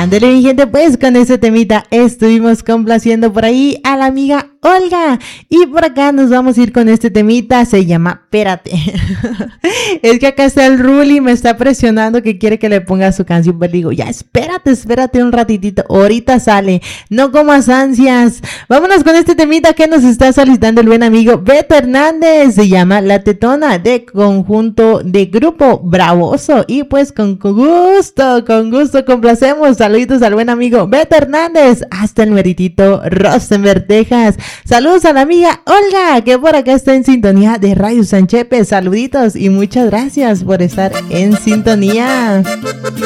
Ándale, mi gente, pues con este temita estuvimos complaciendo por ahí a la amiga Olga. Y por acá nos vamos a ir con este temita, se llama Espérate. Es que acá está el Ruli, me está presionando que quiere que le ponga su canción, pero digo, ya espérate un ratitito, ahorita sale, no comas ansias. Vámonos con este temita que nos está solicitando el buen amigo Beto Hernández, se llama La Tetona, de conjunto de Grupo Bravoso. Y pues con gusto complacemos. Saluditos al buen amigo Beto Hernández hasta el meritito Rosenberg, Texas. Saludos a la amiga Olga, que por acá está en sintonía de Radio Sanchepe. Saluditos y muchas gracias por estar en sintonía.